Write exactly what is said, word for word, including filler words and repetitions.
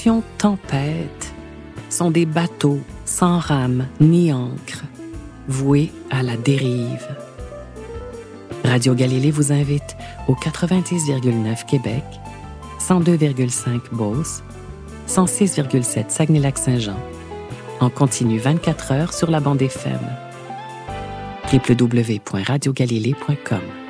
Tempête sont des bateaux sans rame ni ancre, voués à la dérive. Radio Galilée vous invite au quatre-vingt-dix virgule neuf Québec, cent deux virgule cinq Beauce, cent six virgule sept Saguenay-Lac-Saint-Jean, en continu vingt-quatre heures sur la bande F M. w w w point radio galilée point com